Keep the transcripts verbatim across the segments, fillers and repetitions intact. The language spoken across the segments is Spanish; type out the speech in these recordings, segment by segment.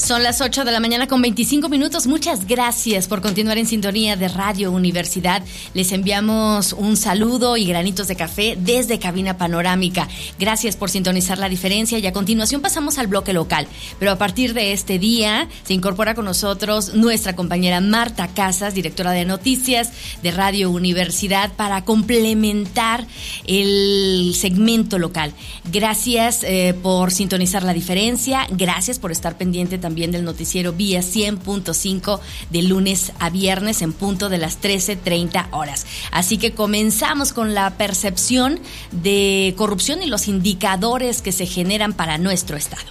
Son las ocho de la mañana con veinticinco minutos. Muchas gracias por continuar en sintonía de Radio Universidad. Les enviamos un saludo y granitos de café desde Cabina Panorámica. Gracias por sintonizar La Diferencia y a continuación pasamos al bloque local. Pero a partir de este día se incorpora con nosotros nuestra compañera Marta Casas, directora de noticias de Radio Universidad, para complementar el segmento local. Gracias eh, por sintonizar La Diferencia. Gracias por estar pendiente también del noticiero Vía cien punto cinco de lunes a viernes en punto de las trece treinta horas. Así que comenzamos con la percepción de corrupción y los indicadores que se generan para nuestro estado.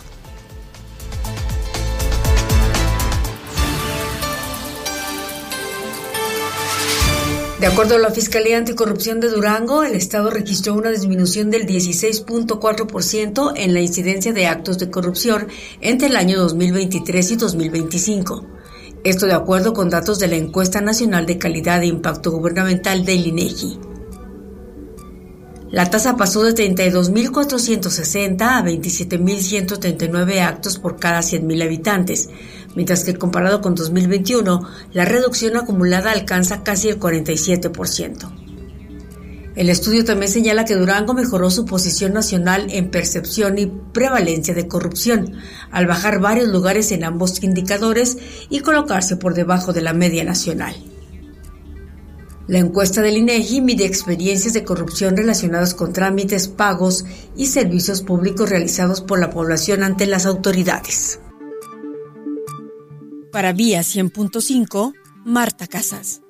De acuerdo a la Fiscalía Anticorrupción de Durango, el estado registró una disminución del dieciséis punto cuatro por ciento en la incidencia de actos de corrupción entre el año dos mil veintitrés y dos mil veinticinco. Esto de acuerdo con datos de la Encuesta Nacional de Calidad e Impacto Gubernamental del INEGI. La tasa pasó de treinta y dos mil cuatrocientos sesenta a veintisiete mil ciento treinta y nueve actos por cada cien mil habitantes, mientras que comparado con dos mil veintiuno, la reducción acumulada alcanza casi el cuarenta y siete por ciento. El estudio también señala que Durango mejoró su posición nacional en percepción y prevalencia de corrupción, al bajar varios lugares en ambos indicadores y colocarse por debajo de la media nacional. La encuesta del INEGI mide experiencias de corrupción relacionadas con trámites, pagos y servicios públicos realizados por la población ante las autoridades. Para Vía cien punto cinco, Marta Casas.